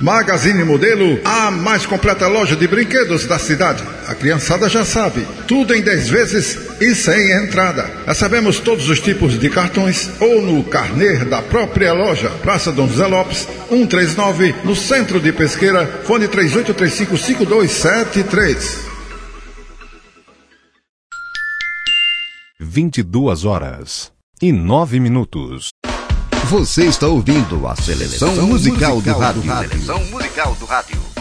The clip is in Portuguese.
Magazine Modelo, a mais completa loja de brinquedos da cidade. A criançada já sabe, tudo em 10 vezes e sem entrada. Recebemos todos os tipos de cartões ou no carnê da própria loja. Praça Dom José Lopes, 139, no centro de Pesqueira, fone 3835-5273. 22h09. Você está ouvindo a Seleção Musical do Rádio. Seleção Musical do Rádio.